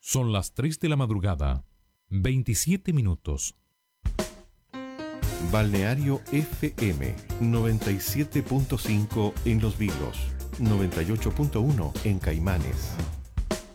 Son las 3 de la madrugada, 27 minutos. Balneario FM 97.5 en Los Vilos, 98.1 en Caimanes,